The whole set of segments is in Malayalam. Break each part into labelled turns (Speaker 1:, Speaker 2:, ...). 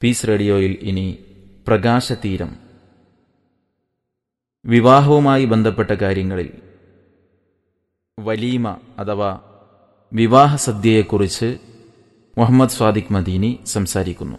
Speaker 1: പീസ് റേഡിയോയിൽ ഇനി പ്രകാശതീരം, വിവാഹവുമായി ബന്ധപ്പെട്ട കാര്യങ്ങളിൽ വലീമ അഥവാ വിവാഹസദ്യയെക്കുറിച്ച് മുഹമ്മദ് സ്വാദിഖ് മദീനി സംസാരിക്കുന്നു.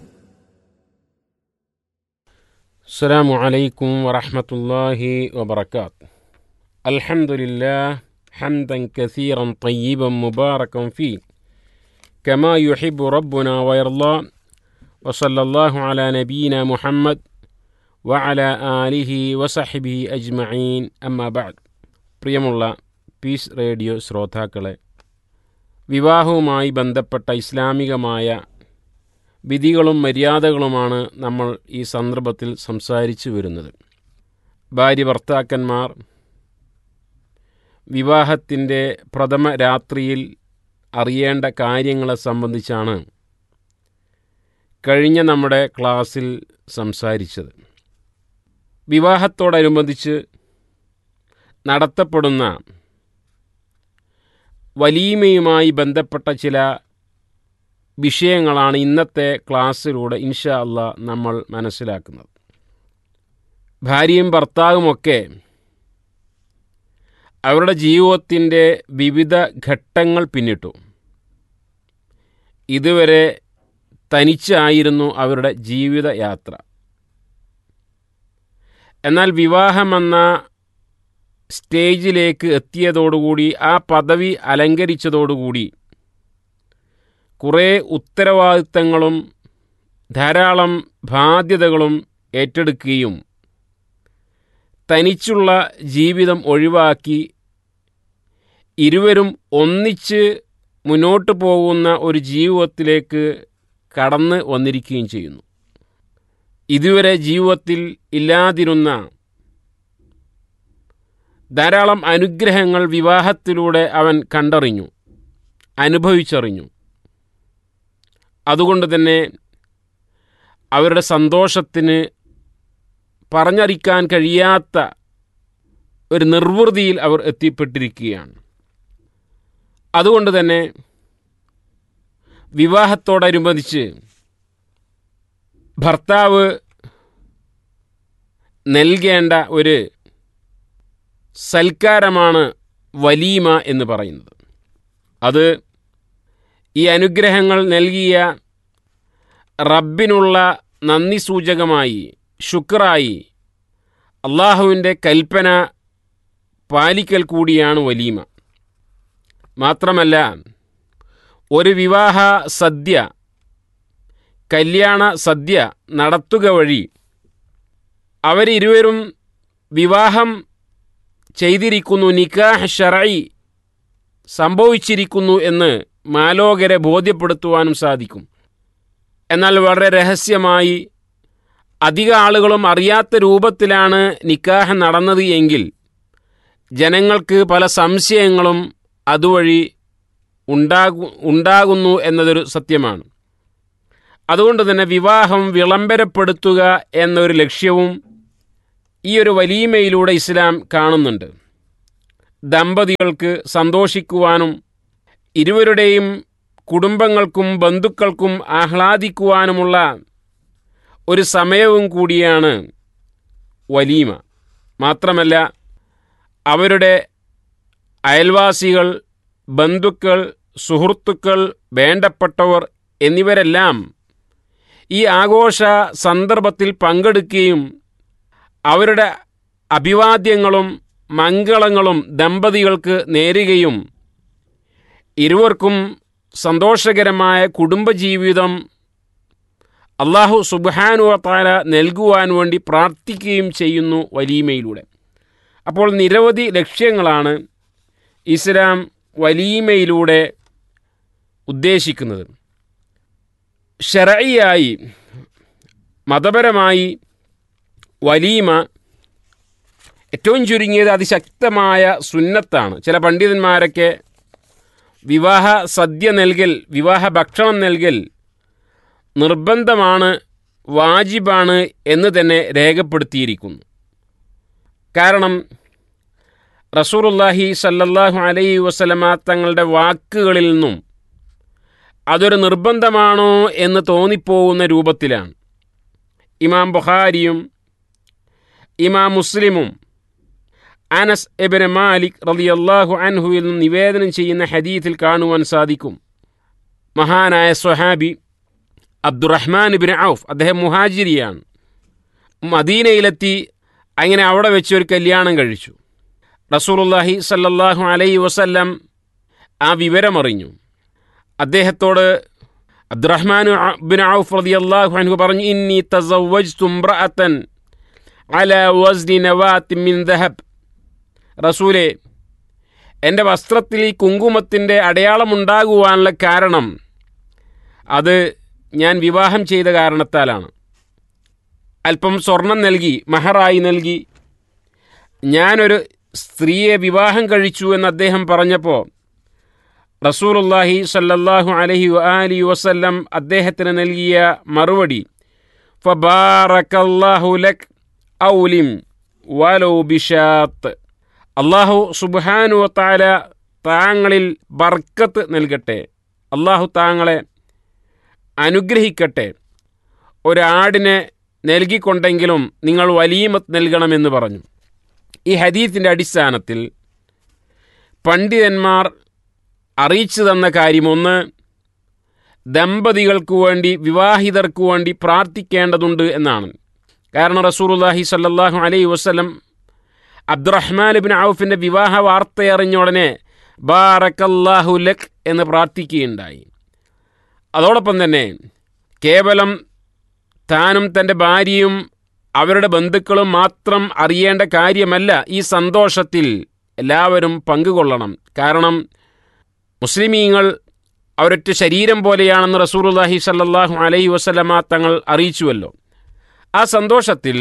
Speaker 2: അസ്സലാമു അലൈക്കും വറഹ്മത്തുള്ളാഹി വബറകാതുഹു. അൽഹംദുലില്ലാഹ് ഹംദൻ കസീറൻ തയ്യിബൻ മുബാറകൻ ഫീഹി കമാ യുഹിബ്ബു റബ്ബുനാ വയർളാ വസല്ലല്ലാഹു അലാ നബീന മുഹമ്മദ് വഅലാ ആലിഹി വസഹ്ബിഹി അജ്മഈൻ. അമ്മാ ബഅദ്. പ്രിയമുള്ള പീസ് റേഡിയോ ശ്രോതാക്കളെ, വിവാഹവുമായി ബന്ധപ്പെട്ട ഇസ്ലാമികമായ വിധികളും മര്യാദകളുമാണ് നമ്മൾ ഈ സന്ദർഭത്തിൽ സംസാരിച്ചു വരുന്നത്. ഭാര്യ ഭർത്താക്കന്മാർ വിവാഹത്തിൻ്റെ പ്രഥമ രാത്രിയിൽ അറിയേണ്ട കാര്യങ്ങളെ സംബന്ധിച്ചാണ് കഴിഞ്ഞ നമ്മുടെ ക്ലാസ്സിൽ സംസാരിച്ചത്. വിവാഹത്തോടനുബന്ധിച്ച് നടത്തപ്പെടുന്ന വലീമയുമായി ബന്ധപ്പെട്ട ചില വിഷയങ്ങളാണ് ഇന്നത്തെ ക്ലാസ്സിലൂടെ ഇൻഷാ അല്ലാഹ് നമ്മൾ മനസ്സിലാക്കുന്നത്. ഭാര്യയും ഭർത്താവുമൊക്കെ അവരുടെ ജീവിതത്തിൻ്റെ വിവിധ ഘട്ടങ്ങൾ പിന്നിട്ടു. ഇതുവരെ തനിച്ചായിരുന്നു അവരുടെ ജീവിതയാത്ര. എന്നാൽ വിവാഹമെന്ന സ്റ്റേജിലേക്ക് എത്തിയതോടുകൂടി, ആ പദവി അലങ്കരിച്ചതോടുകൂടി കുറേ ഉത്തരവാദിത്തങ്ങളും ധാരാളം ബാധ്യതകളും ഏറ്റെടുക്കുകയും തനിച്ചുള്ള ജീവിതം ഒഴിവാക്കി ഇരുവരും ഒന്നിച്ച് മുന്നോട്ട് പോകുന്ന ഒരു ജീവിതത്തിലേക്ക് കടന്ന് വന്നിരിക്കുകയും ചെയ്യുന്നു. ഇതുവരെ ജീവിതത്തിൽ ഇല്ലാതിരുന്ന ധാരാളം അനുഗ്രഹങ്ങൾ വിവാഹത്തിലൂടെ അവൻ കണ്ടറിഞ്ഞു, അനുഭവിച്ചറിഞ്ഞു. അതുകൊണ്ട് തന്നെ അവരുടെ സന്തോഷത്തിന് പറഞ്ഞറിയിക്കാൻ കഴിയാത്ത ഒരു നിർവൃതിയിൽ അവർ എത്തിപ്പെട്ടിരിക്കുകയാണ്. അതുകൊണ്ട് തന്നെ വിവാഹത്തോടനുബന്ധിച്ച് ഭർത്താവ് നൽകേണ്ട ഒരു സൽക്കാരമാണ് വലീമ എന്ന് പറയുന്നത്. അത് ഈ അനുഗ്രഹങ്ങൾ നൽകിയ റബ്ബിനുള്ള നന്ദി സൂചകമായി, ശുക്റായി അള്ളാഹുവിൻ്റെ കൽപ്പന പാലിക്കൽ കൂടിയാണ് വലീമ. മാത്രമല്ല, ഒരു വിവാഹ സദ്യ, കല്യാണ സദ്യ നടത്തുക വഴി അവരിരുവരും വിവാഹം ചെയ്തിരിക്കുന്നു, നിക്കാഹ് ശർഈ സംഭവിച്ചിരിക്കുന്നു എന്ന് മാലോകരെ ബോധ്യപ്പെടുത്തുവാനും സാധിക്കും. എന്നാൽ വളരെ രഹസ്യമായി, അധിക ആളുകളും അറിയാത്ത രൂപത്തിലാണ് നിക്കാഹ് നടന്നത് എങ്കിൽ ജനങ്ങൾക്ക് പല സംശയങ്ങളും അതുവഴി ഉണ്ടാകുന്നു എന്നതൊരു സത്യമാണ്. അതുകൊണ്ട് തന്നെ വിവാഹം വിളംബരപ്പെടുത്തുക എന്നൊരു ലക്ഷ്യവും ഈ ഒരു വലീമയിലൂടെ ഇസ്ലാം കാണുന്നുണ്ട്. ദമ്പതികൾക്ക് സന്തോഷിക്കുവാനും ഇരുവരുടെയും കുടുംബങ്ങൾക്കും ബന്ധുക്കൾക്കും ആഹ്ലാദിക്കുവാനുമുള്ള ഒരു സമയവും കൂടിയാണ് വലീമ. മാത്രമല്ല, അവരുടെ അയൽവാസികൾ, ബന്ധുക്കൾ, സുഹൃത്തുക്കൾ, വേണ്ടപ്പെട്ടവർ എന്നിവരെല്ലാം ഈ ആഘോഷ സന്ദർഭത്തിൽ പങ്കെടുക്കുകയും അവരുടെ അഭിവാദ്യങ്ങളും മംഗളങ്ങളും ദമ്പതികൾക്ക് നേരുകയും ഇരുവർക്കും സന്തോഷകരമായ കുടുംബജീവിതം അല്ലാഹു സുബ്ഹാനഹു വ തആല നൽകുവാൻ വേണ്ടി പ്രാർത്ഥിക്കുകയും ചെയ്യുന്നു വലീമയിലൂടെ. അപ്പോൾ നിരവധി ലക്ഷ്യങ്ങളാണ് ഇസ്ലാം വലീമയിലൂടെ ഉദ്ദേശിക്കുന്നത്. ശർഈയായി, മതപരമായി വലീമ ഏറ്റവും ചുരുങ്ങിയത് അതിശക്തമായ സുന്നത്താണ്. ചില പണ്ഡിതന്മാരൊക്കെ വിവാഹ സദ്യ നൽകൽ, വിവാഹ ഭക്ഷണം നൽകൽ നിർബന്ധമാണ്, വാജിബാണ് എന്ന് തന്നെ രേഖപ്പെടുത്തിയിരിക്കുന്നു. കാരണം റസൂലുള്ളാഹി സല്ലല്ലാഹു അലൈഹി വസല്ലമ തങ്ങളുടെ വാക്കുകളിൽ നിന്നും അതൊരു നിർബന്ധമാണോ എന്ന് തോന്നിപ്പോകുന്ന രൂപത്തിലാണ്. ഇമാം ബുഖാരിയും ഇമാം മുസ്ലിമും അനസ് ഇബ്നു മാലിക് റളിയല്ലാഹു അൻഹുവിൽ നിന്ന് നിവേദനം ചെയ്യുന്ന ഹദീസിൽ കാണുവാൻ സാധിക്കും. മഹാനായ സ്വഹാബി അബ്ദുറഹ്മാൻ ഇബ്നു ഔഫ്, അദ്ദേഹം മുഹാജിരിയാണ്. മദീനയിലെത്തി അങ്ങനെ അവിടെ വെച്ച് ഒരു കല്യാണം കഴിച്ചു. റസൂലുള്ളാഹി സല്ലല്ലാഹു അലൈഹി വസല്ലം ആ വിവരമറിഞ്ഞു. അദ്ദേഹത്തോട് അബ്ദുറഹ്മാൻ ഇബ്നു ഔഫ് റളിയല്ലാഹു അൻഹു പറഞ്ഞു, ഇന്നി തസവ്വജ്തു ഇംറഅതൻ അലാ വസ്നി നവാത്തിൻ മിൻ ദഹബ്. റസൂലേ, എൻ്റെ വസ്ത്രത്തിൽ ഈ കുങ്കുമത്തിൻ്റെ അടയാളമുണ്ടാകുവാനുള്ള കാരണം അത് ഞാൻ വിവാഹം ചെയ്ത കാരണത്താലാണ്. അല്പം സ്വർണം നൽകി, മഹറായി നൽകി ഞാനൊരു സ്ത്രീയെ വിവാഹം കഴിച്ചു എന്ന് അദ്ദേഹം പറഞ്ഞപ്പോൾ റസൂലുള്ളാഹി സല്ലല്ലാഹു അലൈഹി വആലിഹി വസല്ലം അദ്ദേഹത്തിന് നൽകിയ മറുപടി, ഫബാറകല്ലാഹു ലക് ഔലിം വലൗ ബിശാത്ത്. അല്ലാഹു സുബ്ഹാനഹു വ തആല താങ്കളിൽ ബർക്കത്ത് നൽകട്ടെ, അല്ലാഹു താങ്കളെ അനുഗ്രഹിക്കട്ടെ, ഒരാടിനെ നൽകിക്കൊണ്ടെങ്കിലും നിങ്ങൾ വലീമത്ത് നൽകണമെന്ന് പറഞ്ഞു. ഈ ഹദീസിൻ്റെ അടിസ്ഥാനത്തിൽ പണ്ഡിതന്മാർ അറിയിച്ചു തന്ന കാര്യം, ഒന്ന്, ദമ്പതികൾക്ക് വേണ്ടി, വിവാഹിതർക്ക് വേണ്ടി പ്രാർത്ഥിക്കേണ്ടതുണ്ട് എന്നാണ്. കാരണം റസൂലുള്ളാഹി സ്വല്ലല്ലാഹു അലൈഹി വസല്ലം അബ്ദുറഹ്മാൻ ഇബ്നു ഔഫിൻ്റെ വിവാഹ വാർത്തയറിഞ്ഞ ഉടനെ ബാറക്കല്ലാഹു ലക് എന്ന് പ്രാർത്ഥിക്കുകയുണ്ടായി. അതോടൊപ്പം തന്നെ കേവലം താനും തൻ്റെ ഭാര്യയും അവരുടെ ബന്ധുക്കളും മാത്രം അറിയേണ്ട കാര്യമല്ല, ഈ സന്തോഷത്തിൽ എല്ലാവരും പങ്കുകൊള്ളണം. കാരണം മുസ്ലിമീങ്ങൾ അവരൊറ്റ ശരീരം പോലെയാണെന്ന് റസൂലുള്ളാഹി സ്വല്ലല്ലാഹു അലൈഹി വസല്ലമ തങ്ങൾ അറിയിച്ചുവല്ലോ. ആ സന്തോഷത്തിൽ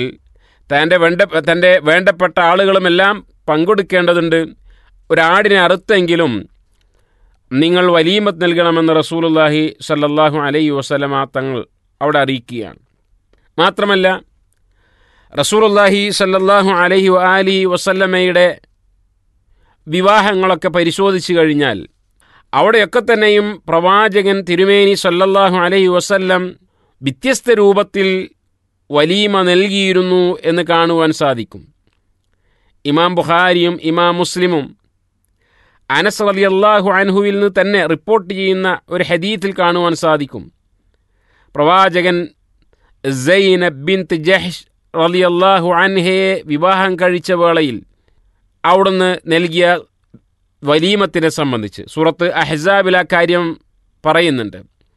Speaker 2: തൻ്റെ വേണ്ടപ്പെട്ട ആളുകളുമെല്ലാം പങ്കെടുക്കേണ്ടതുണ്ട്. ഒരാടിനെ അറുത്തെങ്കിലും നിങ്ങൾ വലീമത്ത് നൽകണമെന്ന് റസൂലുള്ളാഹി സ്വല്ലല്ലാഹു അലൈഹി വസല്ലമ തങ്ങൾ അവിടെ അറിയിക്കുകയാണ്. മാത്രമല്ല റസൂലുള്ളാഹി സ്വല്ലല്ലാഹു അലൈഹി വആലിഹി വസല്ലമയുടെ വിവാഹങ്ങളൊക്കെ പരിശോധിച്ചു കഴിഞ്ഞാൽ അവിടെയൊക്കെ തന്നെയും പ്രവാചകൻ തിരുമേനി സ്വല്ലല്ലാഹു അലൈഹി വസല്ലം വ്യത്യസ്ത രൂപത്തിൽ വലീമ നൽകിയിരുന്നു എന്ന് കാണുവാൻ സാധിക്കും. ഇമാം ബുഖാരിയും ഇമാം മുസ്ലിമും അനസ് റളിയല്ലാഹു അൻഹുവിൽ നിന്ന് തന്നെ റിപ്പോർട്ട് ചെയ്യുന്ന ഒരു ഹദീസിൽ കാണുവാൻ സാധിക്കും. പ്രവാചകൻ സൈനബ് ബിൻത് ജഹ്ഷ് റളിയല്ലാഹു അൻഹയെ വിവാഹം കഴിച്ച വേളയിൽ അവിടുന്ന് നൽകിയ വലീമത്തിനെ സംബന്ധിച്ച് സൂറത്ത് അഹ്സാബിൽ ആ കാര്യം പറയുന്നുണ്ട്.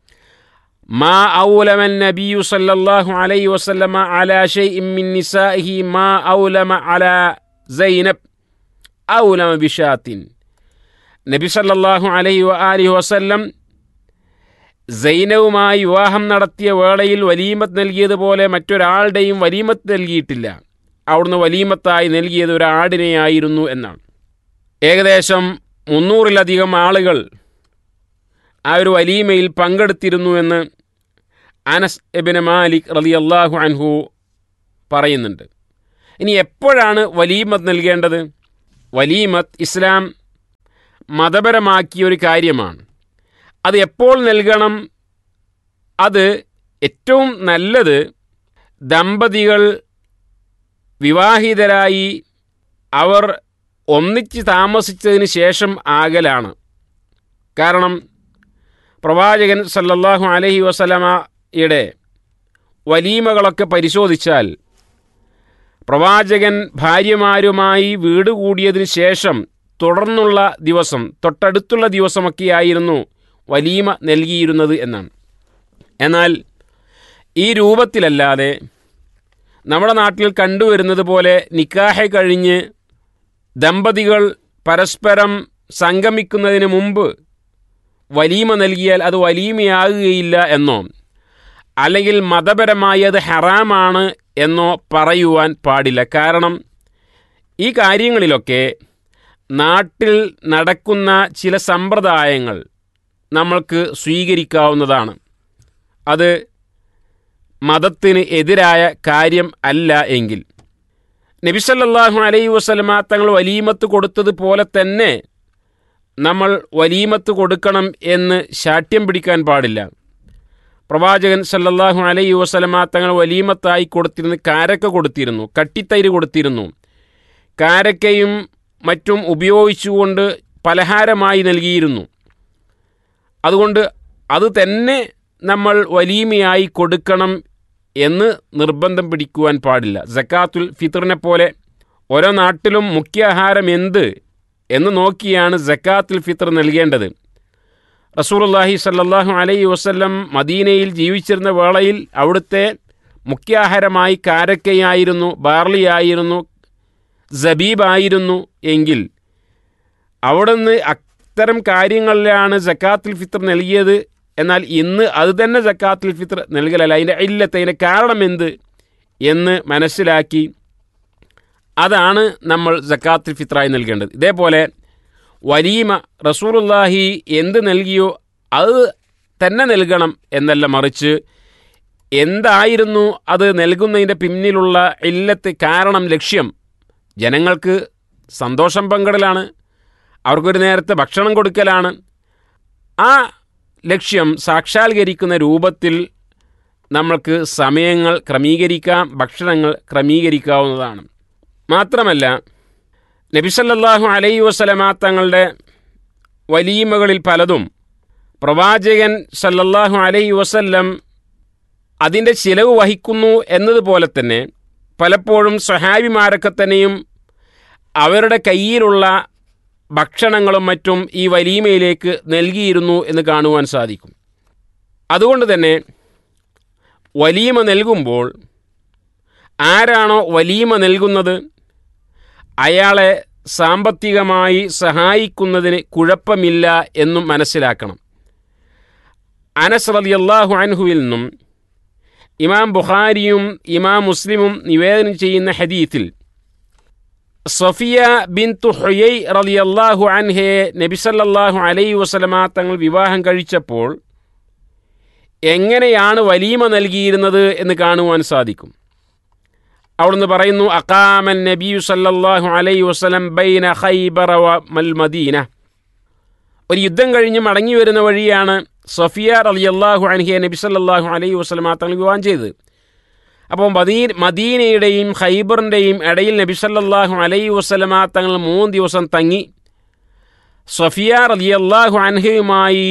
Speaker 2: മാ ഔലമൻ നബിയു സല്ലല്ലാഹു അലൈഹി വസല്ലമ അലാ ഷൈഇൻ മിൻ നിസാഇഹി മാ ഔലമ അലാ സൈനബ് ഔലമ ബിശാത്തിൻ. നബി സല്ലല്ലാഹു അലൈഹി വആലിഹി വസല്ലം സൈനവുമായി വിവാഹം നടത്തിയ വേളയിൽ വലീമത്ത് നൽകിയതുപോലെ മറ്റൊരാളുടെയും വലീമത്ത് നൽകിയിട്ടില്ല. അവിടുന്ന് വലീമത്തായി നൽകിയത് ഒരാടിനെയായിരുന്നു എന്നാണ്. ഏകദേശം 300-ലധികം ആളുകൾ ആ ഒരു വലീമയിൽ പങ്കെടുത്തിരുന്നു എന്ന് അനസ് ഇബ്നു മാലിക് റളിയല്ലാഹു അൻഹു പറയുന്നുണ്ട്. ഇനി എപ്പോഴാണ് വലീമത്ത് നൽകേണ്ടത്? വലീമത്ത് ഇസ്ലാം മതപരമാക്കിയ ഒരു കാര്യമാണ്. അത് എപ്പോൾ നൽകണം? അത് ഏറ്റവും നല്ലത് ദമ്പതികൾ വിവാഹിതരായി അവർ ഒന്നിച്ച് താമസിച്ചതിന് ശേഷം ആകലാണ്. കാരണം പ്രവാചകൻ സല്ലല്ലാഹു അലൈഹി വസല്ലമയുടെ വലീമകളൊക്കെ പരിശോധിച്ചാൽ പ്രവാചകൻ ഭാര്യമാരുമായി വീട് കൂടിയതിന് ശേഷം തുടർന്നുള്ള ദിവസം, തൊട്ടടുത്തുള്ള ദിവസമൊക്കെയായിരുന്നു വലീമ നൽകിയിരുന്നത് എന്നാണ്. എന്നാൽ ഈ രൂപത്തിലല്ലാതെ നമ്മുടെ നാട്ടിൽ കണ്ടുവരുന്നത് പോലെ നിക്കാഹ് കഴിഞ്ഞ് ദമ്പതികൾ പരസ്പരം സംഗമിക്കുന്നതിന് മുമ്പ് വലീമ നൽകിയാൽ അത് വലീമയാകുകയില്ല എന്നോ അല്ലെങ്കിൽ മതപരമായി അത് ഹറാമാണ് എന്നോ പറയുവാൻ പാടില്ല. കാരണം ഈ കാര്യങ്ങളിലൊക്കെ നാട്ടിൽ നടക്കുന്ന ചില സമ്പ്രദായങ്ങൾ നമ്മൾക്ക് സ്വീകരിക്കാവുന്നതാണ്. അത് മതത്തിന് എതിരായ കാര്യം അല്ല എങ്കിൽ നബി സല്ലല്ലാഹു അലൈഹി വസല്ലമ തങ്ങൾ വലീമത്ത് കൊടുത്തതുപോലെ തന്നെ നമ്മൾ വലീമത്ത് കൊടുക്കണം എന്ന് ശാഠ്യം പിടിക്കാൻ പാടില്ല. പ്രവാചകൻ സല്ലല്ലാഹു അലൈഹി വസല്ലമ തങ്ങൾ വലീമത്തായി കൊടുത്തിരുന്നു കാരക്ക കൊടുത്തിരുന്നു, കട്ടിത്തൈര് കൊടുത്തിരുന്നു. കാരക്കയും മറ്റും ഉപയോഗിച്ചുകൊണ്ട് പലഹാരമായി നൽകിയിരുന്നു. അതുകൊണ്ട് അത് തന്നെ നമ്മൾ വലീമയായി കൊടുക്കണം എന്ന് നിർബന്ധം പിടിക്കുവാൻ പാടില്ല. സക്കാത്തുൽ ഫിത്റിനെ പോലെ ഓരോ നാട്ടിലും മുഖ്യ ആഹാരം എന്ത് എന്ന് നോക്കിയാണ് സക്കാത്തുൽ ഫിത്ർ നൽകേണ്ടത്. റസൂലുള്ളാഹി സല്ലല്ലാഹു അലൈഹി വസല്ലം മദീനയിൽ ജീവിച്ചിരുന്ന വേളയിൽ അവിടുത്തെ മുഖ്യാഹാരമായി കാരക്കയായിരുന്നു, ബാർലിയായിരുന്നു, സബീബായിരുന്നു എങ്കിൽ അവിടുന്ന് അത്തരം കാര്യങ്ങളിലാണ് സക്കാത്തുൽ ഫിത്ർ നൽകിയത്. എന്നാൽ ഇന്ന് അത് തന്നെ സക്കാത്തുൽ ഫിത്ർ നൽകലല്ല. അതിൻ്റെ ഇല്ലത്ത്, അതിൻ്റെ കാരണം എന്ത് എന്ന് മനസ്സിലാക്കി അതാണ് നമ്മൾ സക്കാത്തുൽ ഫിത്റായി നൽകേണ്ടത്. ഇതേപോലെ വലീമ റസൂലുള്ളാഹി എന്ത് നൽകിയോ അത് തന്നെ നൽകണം എന്നല്ല, മറിച്ച് എന്തായിരുന്നു അത് നൽകുന്നതിൻ്റെ പിന്നിലുള്ള ഇല്ലത്ത്, കാരണം, ലക്ഷ്യം ജനങ്ങൾക്ക് സന്തോഷം പങ്കിടലാണ്, അവർക്കൊരു നേരത്തെ ഭക്ഷണം കൊടുക്കലാണ്. ആ ലക്ഷ്യം സാക്ഷാത്കരിക്കുന്ന രൂപത്തിൽ നമ്മൾക്ക് സമയങ്ങൾ ക്രമീകരിക്കാം, ഭക്ഷണങ്ങൾ ക്രമീകരിക്കാവുന്നതാണ്. മാത്രമല്ല നബി സല്ലല്ലാഹു അലൈഹി വസല്ലമ തങ്ങളുടെ വലീമകളിൽ പലതും പ്രവാചകൻ സല്ലല്ലാഹു അലൈഹി വസല്ലം അതിൻ്റെ ചിലവ് വഹിക്കുന്നു എന്നതുപോലെ തന്നെ പലപ്പോഴും സ്വഹാബിമാരൊക്കെ തന്നെയും അവരുടെ കയ്യിലുള്ള ഭക്ഷണങ്ങളും മറ്റും ഈ വലീമയിലേക്ക് നൽകിയിരുന്നു എന്ന് കാണുവാൻ സാധിക്കും. അതുകൊണ്ട് തന്നെ വലീമ നൽകുമ്പോൾ ആരാണോ വലീമ നൽകുന്നത് അയാളെ സാമ്പത്തികമായി സഹായിക്കുന്നതിന് കുഴപ്പമില്ല എന്നും മനസ്സിലാക്കണം. അനസ് റളിയല്ലാഹു അൻഹുവിൽ നിന്നും ഇമാം ബുഖാരിയും ഇമാം മുസ്ലിമും നിവേദനം ചെയ്യുന്ന ഹദീത്തിൽ സഫിയ ബിൻതു ഹുയൈ റളിയല്ലാഹു അൻഹയെ നബി സല്ലല്ലാഹു അലൈഹി വസല്ലമ തങ്ങൾ വിവാഹം കഴിച്ചപ്പോൾ എങ്ങനെയാണ് വലീമ നൽകിയിരുന്നത് എന്ന് കാണുവാൻ സാധിക്കും. അവിടുന്ന് പറയുന്നു, അഖാമൻ നബിയു സല്ലല്ലാഹു അലൈഹി വസല്ലം ബൈന ഖൈബറ വൽ മദീന. ഒരു യുദ്ധം കഴിഞ്ഞ് മടങ്ങി വരുന്ന വഴിയാണ് സഫിയ റളിയല്ലാഹു അൻഹയെ നബി സല്ലല്ലാഹു അലൈഹി വസല്ലമ തങ്ങൾ വിവാഹം ചെയ്തത്. അപ്പോൾ മദീനയുടെയും ഖൈബറിൻ്റെയും ഇടയിൽ നബി സല്ലല്ലാഹു അലൈഹി വസല്ലമ തങ്ങൾ 3 ദിവസം തങ്ങി സഫിയ റളിയല്ലാഹു അൻഹയുമായി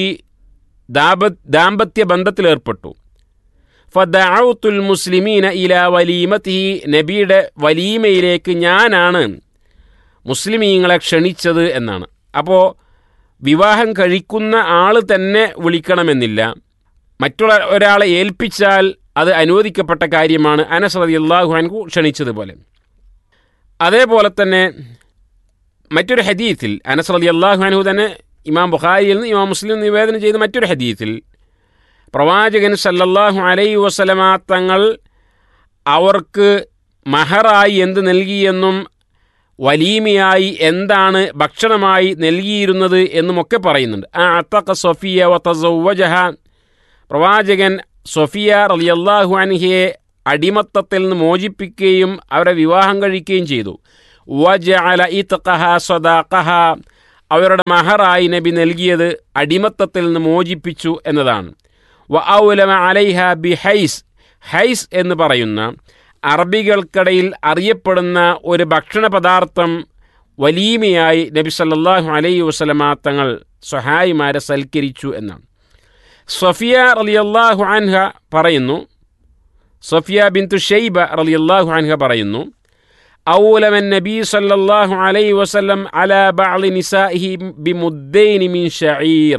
Speaker 2: ദാമ്പത്യ ബന്ധത്തിലേർപ്പെട്ടു. ഫദഅഉത്തുൽ മുസ്ലിമീന ഇലാ വലീമതിഹി, നബിയുടെ വലീമയിലേക്ക് ഞാനാണ് മുസ്ലിമീങ്ങളെ ക്ഷണിച്ചത് എന്നാണ്. അപ്പോൾ വിവാഹം കഴിക്കുന്ന ആൾ തന്നെ വിളിക്കണമെന്നില്ല, മറ്റുള്ള ഒരാളെ ഏൽപ്പിച്ചാൽ അത് അനുവദിക്കപ്പെട്ട കാര്യമാണ്. അനസ് റളിയല്ലാഹു അൻഹു ക്ഷണിച്ചതുപോലെ. അതേപോലെ തന്നെ മറ്റൊരു ഹദീത്തിൽ അനസ് റളിയല്ലാഹു അൻഹു തന്നെ ഇമാം ബുഖാരിയിൽ നിന്ന് ഇമാം മുസ്ലിം നിവേദനം ചെയ്ത മറ്റൊരു ഹദീത്തിൽ പ്രവാചകൻ സല്ലല്ലാഹു അലൈഹി വസല്ലമ തങ്ങൾ അവർക്ക് മഹറായി എന്ത് നൽകിയെന്നും വലീമയായി എന്താണ് ഭക്ഷണമായി നൽകിയിരുന്നത് എന്നുമൊക്കെ പറയുന്നുണ്ട്. അഅതഖ സഫിയ വതസവ്വജഹ, പ്രവാചകൻ സഫിയ റളിയല്ലാഹു അൻഹയെ അടിമത്തത്തിൽ നിന്ന് മോചിപ്പിക്കുകയും അവരെ വിവാഹം കഴിക്കുകയും ചെയ്തു. വജഅല ഇത്ഖഹ സദാഖഹ, അവരുടെ മഹറായി നബി നൽകിയത് അടിമത്തത്തിൽ നിന്ന് മോചിപ്പിച്ചു എന്നതാണ്. വഔലമ അലൈഹ ബിഹൈസ്, ഹൈസ് എന്ന് പറയുന്ന അറബികൾക്കിടയിൽ അറിയപ്പെടുന്ന ഒരു ഭക്ഷണ പദാർത്ഥം വലീമയായി നബി സല്ലല്ലാഹു അലൈഹി വസല്ലമ തങ്ങൾ സ്വഹായിമാരെ സൽക്കരിച്ചു എന്നാണ്. സഫിയ റളിയല്ലാഹു അൻഹ പറയുന്നു, സഫിയ ബിൻതു ഷൈബ റളിയല്ലാഹു അൻഹ പറയുന്നു, ഔലമൻ നബി സല്ലല്ലാഹു അലൈഹി വസല്ലം അലാ ബഅളി നിസാഇഹി ബിമുദ്ദൈനി മിൻ ശഈർ,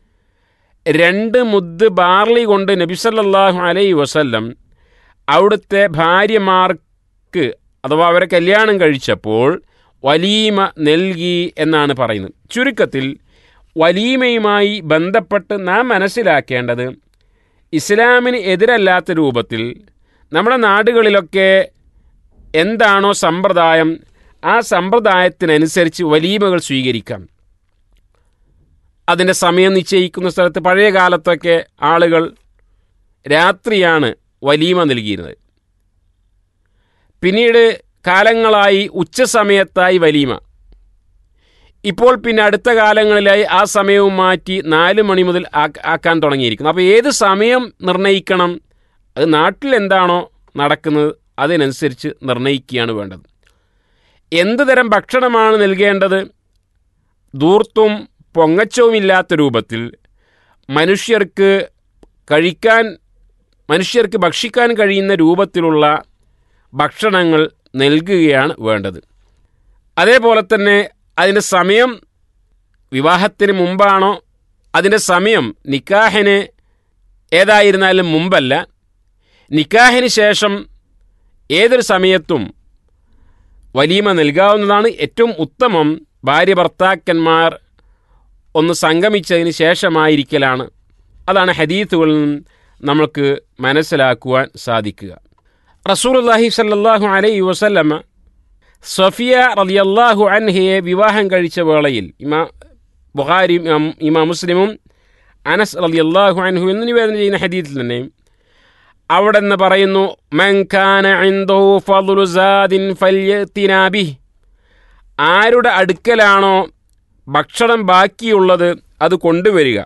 Speaker 2: 2 മുദ്ദ് ബാർലി കൊണ്ട് നബി സല്ലല്ലാഹു അലൈഹി വസല്ലം അവിടുത്തെ ഭാര്യമാർക്ക് അഥവാ അവരെ കല്യാണം കഴിച്ചപ്പോൾ വലീമ നൽകി എന്നാണ് പറയുന്നത്. ചുരുക്കത്തിൽ വലീമയുമായി ബന്ധപ്പെട്ട് നാം മനസ്സിലാക്കേണ്ടത്, ഇസ്ലാമിന് എതിരല്ലാത്ത രൂപത്തിൽ നമ്മുടെ നാടുകളിലൊക്കെ എന്താണോ സമ്പ്രദായം, ആ സമ്പ്രദായത്തിനനുസരിച്ച് വലീമകൾ സ്വീകരിക്കാം. അതിൻ്റെ സമയം നിശ്ചയിക്കുന്ന സ്ഥലത്ത് പഴയ കാലത്തൊക്കെ ആളുകൾ രാത്രിയാണ് വലീമ നൽകിയിരുന്നത്. പിന്നീട് കാലങ്ങളായി ഉച്ചസമയത്തായി വലീമ. ഇപ്പോൾ പിന്നെ അടുത്ത കാലങ്ങളിലായി ആ സമയവും മാറ്റി 4 മണി മുതൽ ആക്കാൻ തുടങ്ങിയിരിക്കുന്നു. അപ്പോൾ ഏത് സമയം നിർണ്ണയിക്കണം? അത് നാട്ടിൽ എന്താണോ നടക്കുന്നത് അതിനനുസരിച്ച് നിർണ്ണയിക്കുകയാണ് വേണ്ടത്. എന്ത് തരം ഭക്ഷണമാണ് നൽകേണ്ടത്? ധൂർത്തും പൊങ്ങച്ചവുമില്ലാത്ത രൂപത്തിൽ മനുഷ്യർക്ക് ഭക്ഷിക്കാൻ കഴിയുന്ന രൂപത്തിലുള്ള ഭക്ഷണങ്ങൾ നൽകുകയാണ് വേണ്ടത്. അതേപോലെ തന്നെ അതിൻ്റെ സമയം വിവാഹത്തിന് മുമ്പാണോ, അതിൻ്റെ സമയം നിക്കാഹിന് ഏതായിരുന്നാലും മുമ്പല്ല, നിക്കാഹിന് ശേഷം ഏതൊരു സമയത്തും വലീമ നൽകാവുന്നതാണ്. ഏറ്റവും ഉത്തമം ഭാര്യ ഭർത്താക്കന്മാർ ഒന്ന് സംഗമിച്ചതിന് ശേഷമായിരിക്കലാണ്. അതാണ് ഹദീസുകളിൽ നിന്ന് നമുക്ക് മനസ്സിലാക്കുവാൻ സാധിക്കുക. റസൂലുള്ളാഹി സ്വല്ലല്ലാഹു അലൈഹി വസല്ലമ സഫിയ റളിയല്ലാഹു അൻഹയെ വിവാഹം കഴിച്ച വേളയിൽ ബുഖാരി ഇമാം മുസ്ലിമും അനസ് റളിയല്ലാഹു അൻഹു എന്ന് നിവേദനം ചെയ്യുന്ന ഹദീസിൽ തന്നെ അവിടെ നിന്ന് പറയുന്നു, മൻ കാന ഇൻദഹു ഫദ്ലു സാദിൻ ഫൽയതിനാ ബിഹി, ആരുടെ അടുക്കലാണോ ഭക്ഷണം ബാക്കിയുള്ളത് അത് കൊണ്ടുവരിക.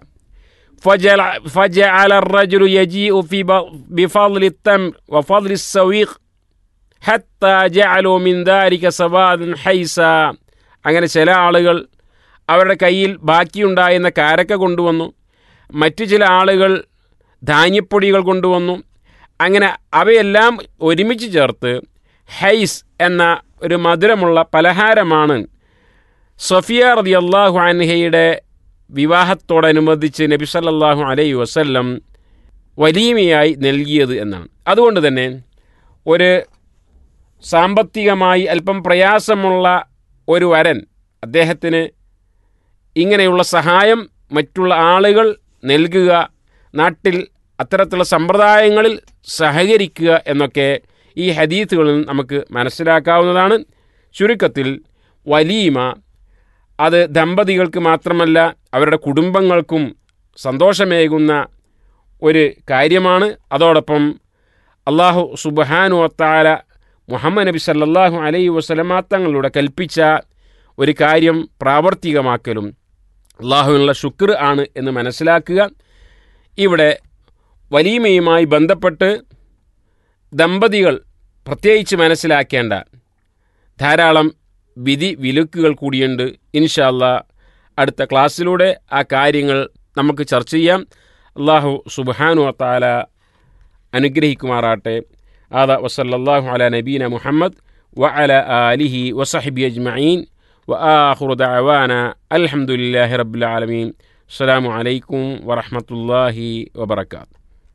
Speaker 2: ഫജഅല അർറജുലു യജീഉ ബിഫദ്ലി തംർ വഫദ്ലി സവീഖ് ഹത്താ ജഅലു മിൻ ദാലിക സവാദൻ ഹൈസ. അങ്ങനെ ചില ആളുകൾ അവരുടെ കയ്യിൽ ബാക്കിയുണ്ടായിരുന്ന കാരക്ക കൊണ്ടുവന്നു, മറ്റു ചില ആളുകൾ ധാന്യപ്പൊടികൾ കൊണ്ടുവന്നു. അങ്ങനെ അവയെല്ലാം ഒരുമിച്ച് ചേർത്ത് ഹൈസ് എന്ന ഒരു മധുരമുള്ള പലഹാരമാണ് സഫിയ റളിയല്ലാഹു അൻഹയുടെ വിവാഹത്തോടനുബന്ധിച്ച് നബി സല്ലല്ലാഹു അലൈഹി വസല്ലം വലീമയായി നൽകിയത് എന്നാണ്. അതുകൊണ്ട് തന്നെ ഒരു സാമ്പത്തികമായി അല്പം പ്രയാസമുള്ള ഒരു വരൻ അദ്ദേഹത്തിന് ഇങ്ങനെയുള്ള സഹായം മറ്റുള്ള ആളുകൾ നൽകുക, നാട്ടിൽ അത്തരത്തിലുള്ള സമ്പ്രദായങ്ങളിൽ സഹകരിക്കുക എന്നൊക്കെ ഈ ഹദീസുകളിൽ നമുക്ക് മനസ്സിലാക്കാവുന്നതാണ്. ചുരുക്കത്തിൽ വലീമ അത് ദമ്പതികൾക്ക് മാത്രമല്ല അവരുടെ കുടുംബങ്ങൾക്കും സന്തോഷമേകുന്ന ഒരു കാര്യമാണ്. അതോടൊപ്പം അല്ലാഹു സുബ്ഹാനഹു വ തആല മുഹമ്മദ് നബി സല്ലല്ലാഹു അലൈഹി വസല്ലമ തങ്ങളിലൂടെ കൽപ്പിച്ച ഒരു കാര്യം പ്രാവർത്തികമാക്കലും അല്ലാഹുവിനുള്ള ശുക്ർ ആണ് എന്ന് മനസ്സിലാക്കുക. ഇവിടെ വലീമയുമായി ബന്ധപ്പെട്ട് ദമ്പതികൾ പ്രത്യേകിച്ച് മനസ്സിലാക്കേണ്ട ധാരാളം വിധി വിലക്കുകൾ കൂടിയുണ്ട്. ഇൻഷാ അല്ലാഹ് അടുത്ത ക്ലാസ്സിലൂടെ ആ കാര്യങ്ങൾ നമുക്ക് ചർച്ച ചെയ്യാം. അല്ലാഹു സുബ്ഹാനഹു വ തആല അനുഗ്രഹിക്കുമാറാട്ടെ. ആദാ വസല്ലല്ലാഹു അലാ നബീന മുഹമ്മദ് വഅലാ ആലിഹി വസഹ്ബിഹി അജ്മഈൻ വആഖിറു ദഅവാനാ അൽഹംദുലില്ലാഹി റബ്ബിൽ ആലമീൻ. അസ്സലാമു അലൈക്കും വറഹ്മത്തുള്ളാഹി വബറകാതുഹു.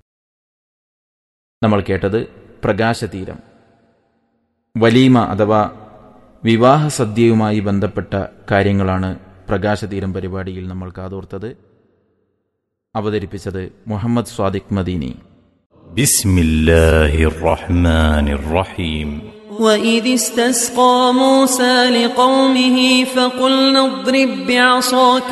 Speaker 1: നമ്മൾ കേട്ടത് പ്രകാശതീരം. വലീമ അഥവാ വിവാഹ സദ്യയുമായി ബന്ധപ്പെട്ട കാര്യങ്ങളാണ് പ്രകാശതീരം പരിപാടിയിൽ നമ്മൾ കാതോർത്തത്. അവതരിപ്പിച്ചത് മുഹമ്മദ് സ്വാദിഖ് മദീനി.
Speaker 3: ബിസ്മില്ലാഹിർ റഹ്മാനിർ റഹീം.
Speaker 4: وإذ استسقى موسى لقومه فقلنا اضرب بعصاك